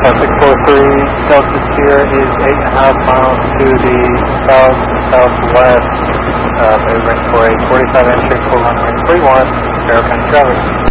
643 Delta Sierra is 8.5 miles to the south-southwest, moving for a 45-inch full runway 31, Carroll County traffic.